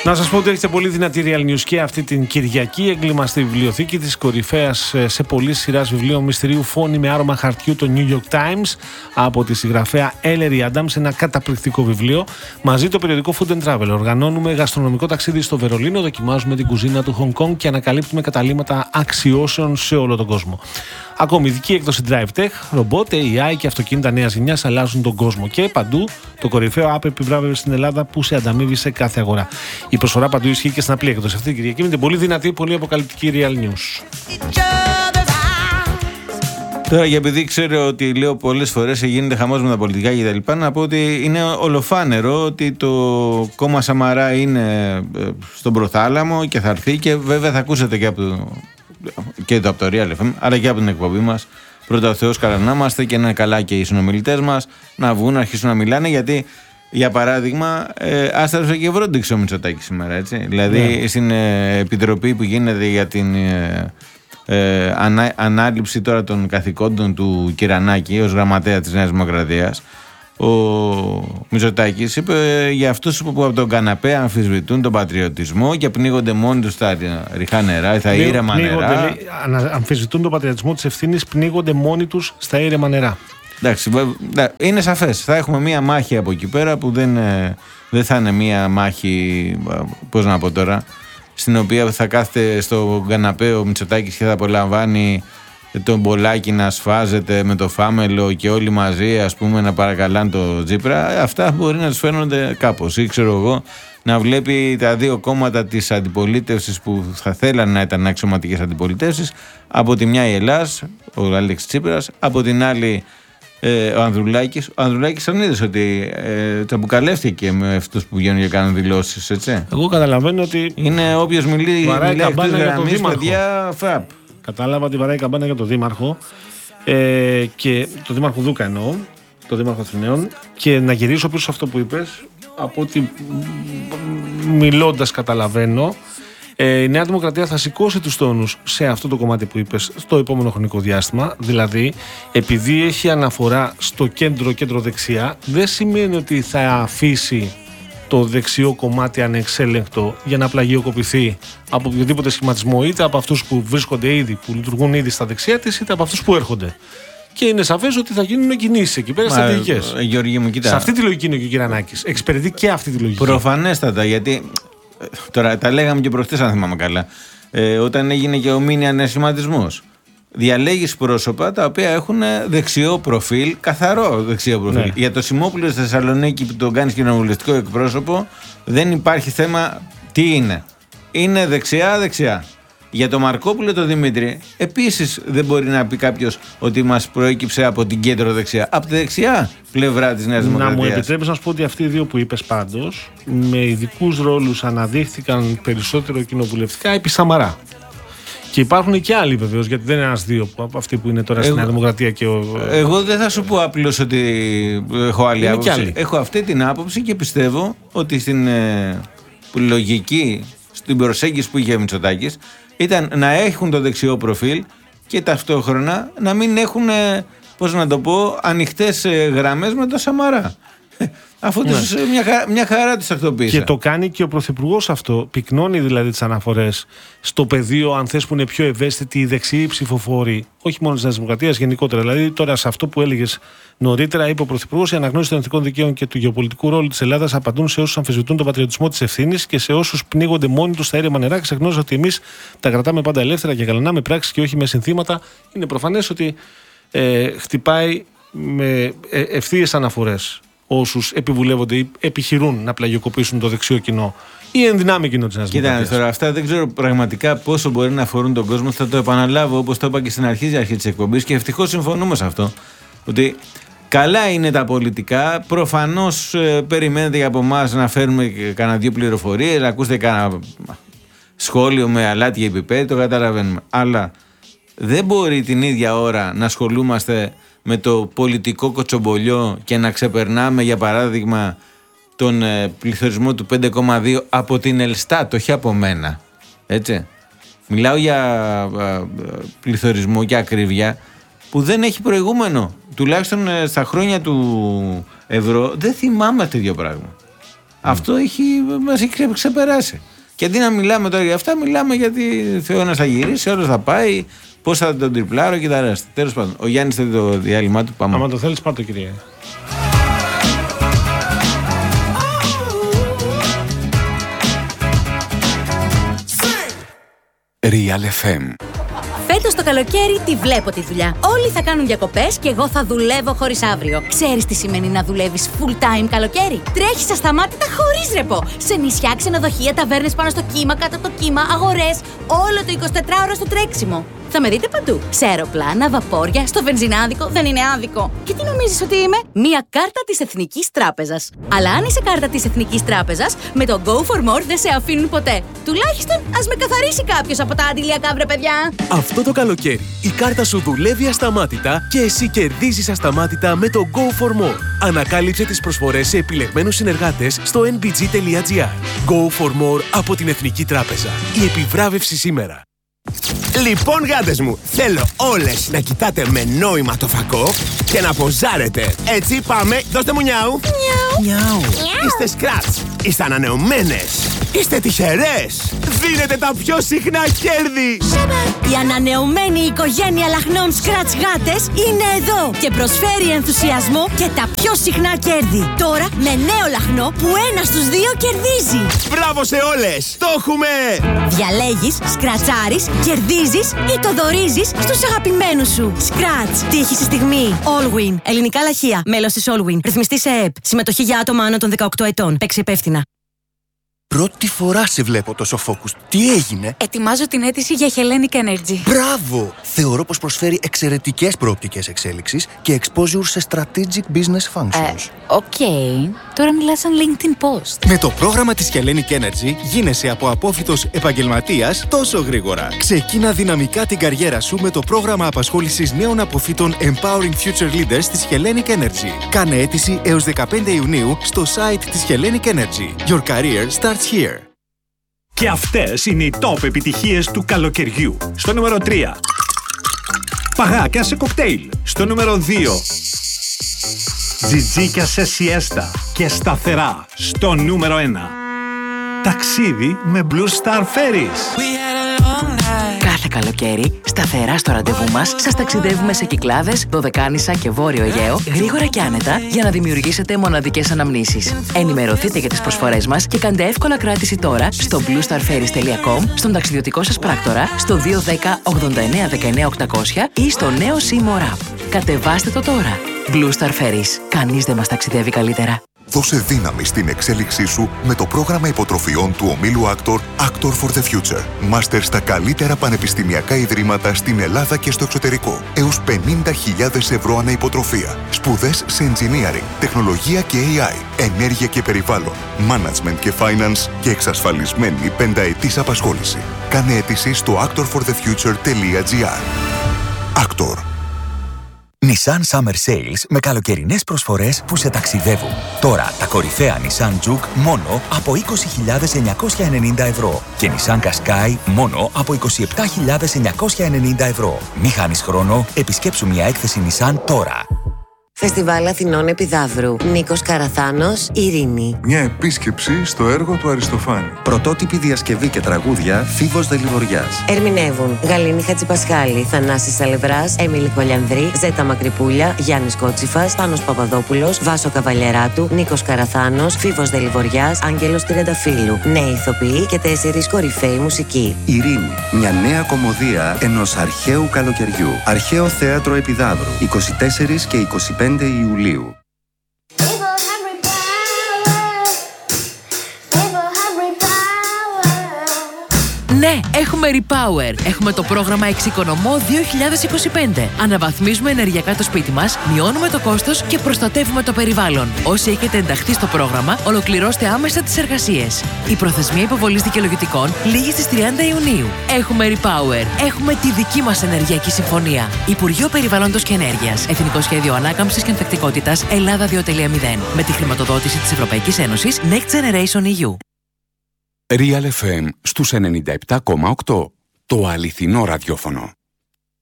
Να σας πω ότι έχετε πολύ δυνατή Real News και αυτή την Κυριακή. Έγκλημα στη βιβλιοθήκη της κορυφαίας σε πολλής σειράς βιβλίων μυστηρίου Φόνη με άρωμα χαρτιού, το New York Times, από τη συγγραφέα Ellery Adams, ένα καταπληκτικό βιβλίο. Μαζί το περιοδικό Food and Travel. Οργανώνουμε γαστρονομικό ταξίδι στο Βερολίνο, δοκιμάζουμε την κουζίνα του Χονγκ Κονγκ και ανακαλύπτουμε καταλύματα αξιώσεων σε όλο τον κόσμο. Ακόμη ειδική έκδοση Drive Tech, ρομπότ, AI και αυτοκίνητα νέας γενιάς αλλάζουν τον κόσμο. Και παντού το κορυφαίο app επιβράβευε στην Ελλάδα που σε ανταμείβει σε κάθε αγορά. Η προσφορά παντού ισχύει και στην απλή έκδοση αυτή την Κυριακή με την πολύ δυνατή, πολύ αποκαλυπτική Real News. Τώρα, για επειδή ξέρω ότι λέω πολλές φορές γίνεται χαμός με τα πολιτικά και τα λοιπά, να πω ότι είναι ολοφάνερο ότι το κόμμα Σαμαρά είναι στον προθάλαμο και θα έρθει, και βέβαια θα ακούσετε και από το Real FM, αλλά και από την εκπομπή μας. Πρώτα ο Θεός καλά να είμαστε και να είναι καλά και οι συνομιλητές μας να βγουν, να αρχίσουν να μιλάνε, γιατί για παράδειγμα άστραψε και Ευρώντιξο ο Μητσοτάκης σήμερα, έτσι. Δηλαδή στην επιτροπή που γίνεται για την ανάληψη τώρα των καθηκόντων του Κυρανάκη ως γραμματέα της Νέας Δημοκρατίας, ο Μητσοτάκης είπε για αυτούς που από τον καναπέ αμφισβητούν τον πατριωτισμό και πνίγονται μόνοι τους στα ρηχά νερά, στα ήρεμα νερά. Αμφισβητούν τον πατριωτισμό της ευθύνης, πνίγονται μόνοι τους στα ήρεμα νερά. Εντάξει, είναι σαφές. Θα έχουμε μία μάχη από εκεί πέρα που δεν θα είναι μία μάχη, πώς να πω τώρα, στην οποία θα κάθεται στο καναπέ ο Μητσοτάκης και θα απολαμβάνει τον Πολάκη να σφάζεται με το Φάμελο και όλοι μαζί, ας πούμε, να παρακαλάνε το Τσίπρα. Αυτά μπορεί να τους φαίνονται κάπως, ή ξέρω εγώ, να βλέπει τα δύο κόμματα της αντιπολίτευσης που θα θέλανε να ήταν αξιωματικές αντιπολιτεύσεις, από τη μια η Ελλάς, ο Αλέξης Τσίπρας, από την άλλη ο Ανδρουλάκης. Ο Ανδρουλάκης τον είδες ότι τσαμπουκαλεύτηκε με αυτούς που βγαίνουν και κάνουν δηλώσεις, έτσι. Εγώ καταλαβαίνω ότι είναι όποιος μιλάει αυτής γραμμής, παιδιά, φραπ. Κατάλαβα ότι βαράει καμπάνα για τον Δήμαρχο και τον Δήμαρχο Δούκα εννοώ, τον Δήμαρχο Αθηναίων, και να γυρίσω πίσω σε αυτό που είπες, από ότι μιλώντας καταλαβαίνω, η Νέα Δημοκρατία θα σηκώσει τους τόνους σε αυτό το κομμάτι που είπες στο επόμενο χρονικό διάστημα. Δηλαδή, επειδή έχει αναφορά στο κέντρο-δεξιά, δεν σημαίνει ότι θα αφήσει το δεξιό κομμάτι ανεξέλεγκτο για να πλαγιοκοπηθεί από οποιοδήποτε σχηματισμό, είτε από αυτούς που βρίσκονται ήδη, που λειτουργούν ήδη στα δεξιά της, είτε από αυτούς που έρχονται. Και είναι σαφές ότι θα γίνουν κινήσεις εκεί πέρα στρατηγικές. Γιώργη μου, κοίτα. Σε αυτή τη λογική είναι και ο Κυρανάκης. Εξυπηρετεί και αυτή τη λογική. Προφανέστατα, γιατί τώρα τα λέγαμε και προχτές, αν θυμάμαι καλά, όταν έγινε και ο μίνι ανασχηματισμός. Διαλέγεις πρόσωπα τα οποία έχουν δεξιό προφίλ, καθαρό δεξιό προφίλ. Ναι. Για το Σιμόπουλο στη Θεσσαλονίκη που τον κάνεις κοινοβουλευτικό εκπρόσωπο, δεν υπάρχει θέμα τι είναι. Είναι δεξιά. Για τον Μαρκόπουλο τον Δημήτρη, επίσης δεν μπορεί να πει κάποιος ότι μας προέκυψε από την κέντρο δεξιά. Από τη δεξιά πλευρά της Νέας Δημοκρατίας. Να μου επιτρέπεις να σου πω ότι αυτοί οι δύο που είπες πάντως, με ειδικούς ρόλους αναδείχθηκαν περισσότερο κοινοβουλευτικά επί Σαμαρά. Και υπάρχουν και άλλοι βεβαίως, γιατί δεν είναι ένας-δύο αυτοί που είναι τώρα στη Νέα Δημοκρατία και εγώ δεν θα σου πω απλώς ότι έχω άλλη άποψη. Έχω αυτή την άποψη και πιστεύω ότι στην λογική, στην προσέγγιση που είχε ο Μητσοτάκης, ήταν να έχουν το δεξιό προφίλ και ταυτόχρονα να μην έχουν, πώς να το πω, ανοιχτές γραμμές με το Σαμαρά. Αφού μια χαρά της τακτοποίησε. Και το κάνει και ο Πρωθυπουργός αυτό. Πυκνώνει δηλαδή τις αναφορές στο πεδίο, αν θες, που είναι πιο ευαίσθητοι οι δεξιοί ψηφοφόροι, όχι μόνο της Νέας Δημοκρατίας, γενικότερα. Δηλαδή, τώρα σε αυτό που έλεγες νωρίτερα, είπε ο Πρωθυπουργός: η αναγνώριση των εθνικών δικαίων και του γεωπολιτικού ρόλου της Ελλάδας απαντούν σε όσους αμφισβητούν τον πατριωτισμό της ευθύνης και σε όσους πνίγονται μόνοι τους στα ήρεμα νερά, ξεχνώντας ότι εμείς τα κρατάμε πάντα ελεύθερα και γαλανά με πράξεις και όχι με συνθήματα. Είναι προφανές ότι χτυπάει με ευθείες αναφορές όσους επιβουλεύονται ή επιχειρούν να πλαγιοκοπήσουν το δεξιό κοινό ή ενδυνάμει κοινό της Νέας Δημοκρατίας. Κοίτα, τώρα αυτά δεν ξέρω πραγματικά πόσο μπορεί να αφορούν τον κόσμο. Θα το επαναλάβω, όπως το είπα και στην αρχή της εκπομπής, και ευτυχώς συμφωνούμε σε αυτό. Ότι καλά είναι τα πολιτικά. Προφανώς περιμένετε από εμάς να φέρουμε κανένα δύο πληροφορίες, να ακούσετε κανένα σχόλιο με αλάτια επιπέδη, το καταλαβαίνουμε. Αλλά δεν μπορεί την ίδια ώρα να ασχολούμαστε με το πολιτικό κοτσομπολιό και να ξεπερνάμε, για παράδειγμα, τον πληθωρισμό του 5,2 από την Ελστάτ, όχι από μένα. Έτσι. Μιλάω για πληθωρισμό και ακρίβεια που δεν έχει προηγούμενο. Τουλάχιστον στα χρόνια του ευρώ δεν θυμάμαι τέτοιο πράγμα. Αυτό μας έχει ξεπεράσει. Και αντί να μιλάμε τώρα για αυτά, μιλάμε γιατί Θεόνας θα γυρίσει, όλος θα πάει, πώς θα τον τριπλάρω και τα ρέστα. Τέλος πάντων, ο Γιάννης θέλει το διάλειμμα του. Πάμε. Άμα το θέλεις, πάρ' το, κυρία. Real FM. Φέτος το καλοκαίρι τη βλέπω τη δουλειά. Όλοι θα κάνουν διακοπές και εγώ θα δουλεύω χωρίς αύριο. Ξέρεις τι σημαίνει να δουλεύεις full time καλοκαίρι? Τρέχεις ασταμάτητα χωρίς ρεπό. Σε νησιά, ξενοδοχεία, ταβέρνες πάνω στο κύμα, κάτω από το κύμα, αγορές. Όλο το 24ωρο στο τρέξιμο. Θα με δείτε παντού. Σε αεροπλάνα, βαπόρια, στο βενζινάδικο, δεν είναι άδικο. Και τι νομίζεις ότι είμαι? Μία κάρτα της Εθνικής Τράπεζας. Αλλά αν είσαι κάρτα της Εθνικής Τράπεζας, με το Go for More δεν σε αφήνουν ποτέ. Τουλάχιστον ας με καθαρίσει κάποιος από τα αντιλιακά, βρε παιδιά. Αυτό το καλοκαίρι η κάρτα σου δουλεύει ασταμάτητα και εσύ κερδίζεις ασταμάτητα με το Go for More. Ανακάλυψε τις προσφορές σε επιλεγμένους συνεργάτες στο nbg.gr. Go for More από την Εθνική Τράπεζα. Η επιβράβευση σήμερα. Λοιπόν, γάτες μου, θέλω όλες να κοιτάτε με νόημα το φακό και να ποζάρετε. Έτσι, πάμε, δώστε μου νιάου. Νιάου. Είστε σκράτς, είστε ανανεωμένες, είστε τυχερές. Δίνετε τα πιο συχνά κέρδη. Η ανανεωμένη οικογένεια λαχνών Scratch γάτες είναι εδώ και προσφέρει ενθουσιασμό και τα πιο συχνά κέρδη. Τώρα με νέο λαχνό που 1 στους 2 κερδίζει. Μπράβο σε όλες, το έχουμε! Διαλέγεις, σκρατσάρεις, κερδίζεις ή το δωρίζεις στους αγαπημένους σου. Scratch. Τύχη στη στιγμή. Allwin. Ελληνικά λαχεία. Μέλος της Allwin. Ρυθμιστή σε ΕΕΠ. Συμμετοχή για άτομα άνω των 18 ετών. Παίξε υπεύθυνα. Πρώτη φορά σε βλέπω τόσο focus. Τι έγινε? Ετοιμάζω την αίτηση για Hellenic Energy. Μπράβο! Θεωρώ πως προσφέρει εξαιρετικές προοπτικές εξέλιξης και exposure σε strategic business functions. Οκ. Τώρα μιλάς σαν LinkedIn post. Με το πρόγραμμα της Hellenic Energy γίνεσαι από απόφοιτος επαγγελματίας τόσο γρήγορα. Ξεκίνα δυναμικά την καριέρα σου με το πρόγραμμα απασχόλησης νέων αποφύτων Empowering Future Leaders της Hellenic Energy. Κάνε αίτηση έως 15 Ιουνίου στο site της Hellenic Energy. Your career starts here. Και αυτές είναι οι top επιτυχίες του καλοκαιριού. Στο νούμερο 3. Παγάκια σε κοκτέιλ. Στο νούμερο 2. Τζιτζίκια σε σιέστα και σταθερά. Στο νούμερο 1. Ταξίδι με Blue Star Ferries. Κάθε καλοκαίρι, σταθερά στο ραντεβού μας, σας ταξιδεύουμε σε Κυκλάδες, Δωδεκάνησα και Βόρειο Αιγαίο, γρήγορα και άνετα, για να δημιουργήσετε μοναδικές αναμνήσεις. Ενημερωθείτε για τις προσφορές μας και κάντε εύκολα κράτηση τώρα στο bluestarferries.com, στον ταξιδιωτικό σας πράκτορα, στο 210 89 19 800 ή στο νέο Seymour App. Κατεβάστε το τώρα. Blue Star Ferries. Κανείς δεν μας ταξιδεύει καλύτερα. Δώσε δύναμη στην εξέλιξή σου με το πρόγραμμα υποτροφιών του ομίλου Actor Actor for the Future. Μάστερ στα καλύτερα πανεπιστημιακά ιδρύματα στην Ελλάδα και στο εξωτερικό. Έως 50.000 ευρώ ανά υποτροφία. Σπουδές σε engineering, τεχνολογία και AI, ενέργεια και περιβάλλον, management και finance και εξασφαλισμένη 5ετής απασχόληση. Κάνε αίτηση στο actorforthefuture.gr. Actor. Nissan Summer Sales με καλοκαιρινές προσφορές που σε ταξιδεύουν. Τώρα τα κορυφαία Nissan Juke μόνο από 20.990 ευρώ και Nissan Qashqai μόνο από 27.990 ευρώ. Μη χάνεις χρόνο, επισκέψου μια έκθεση Nissan τώρα. Φεστιβάλ Αθηνών Επιδαύρου. Νίκος Καραθάνος, Ειρήνη. Μια επίσκεψη στο έργο του Αριστοφάνη. Πρωτότυπη διασκευή και τραγούδια Φίβος Δελιβοριάς. Ερμηνεύουν Γαλήνη Χατζηπασχάλη, Θανάσης Αλευράς, Έμιλη Κολιανδρή, Ζέτα Μακρυπούλια, Γιάννης Κότσιφας, Πάνος Παπαδόπουλος, Βάσο Καβαλιεράτου, Νίκος Καραθάνος, Φίβος Δελιβοριάς, Άγγελος Τριανταφύλου. Νέοι ηθοποιοί και 4 κορυφαίοι μουσικοί. Ειρήνη. Μια νέα κωμωδία ενός αρχαίου καλοκαιριού. Αρχαίο Θέατρο Επιδαύρου. 24 και 25 Ιουλίου. Ναι, έχουμε Repower. Έχουμε το πρόγραμμα Εξοικονομώ 2025. Αναβαθμίζουμε ενεργειακά το σπίτι μας, μειώνουμε το κόστος και προστατεύουμε το περιβάλλον. Όσοι έχετε ενταχθεί στο πρόγραμμα, ολοκληρώστε άμεσα τις εργασίες. Η προθεσμία υποβολής δικαιολογητικών λήγει στις 30 Ιουνίου. Έχουμε Repower. Έχουμε τη δική μας ενεργειακή συμφωνία. Υπουργείο Περιβάλλοντος και Ενέργειας. Εθνικό Σχέδιο Ανάκαμψης και Ανθεκτικότητας Ελλάδα 2.0. Με τη χρηματοδότηση της Ευρωπαϊκής Ένωσης Next Generation EU. Real FM στους 97,8. Το αληθινό ραδιόφωνο.